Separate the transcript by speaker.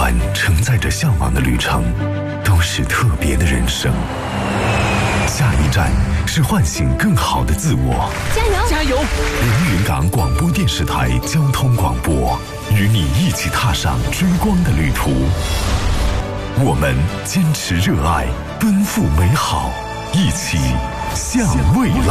Speaker 1: 段承载着向往的旅程，都是特别的人生。下一站是唤醒更好的自我。
Speaker 2: 加油！
Speaker 3: 加油！
Speaker 1: 连云港广播电视台交通广播，与你一起踏上追光的旅途。我们坚持热爱，奔赴美好，一起向未来。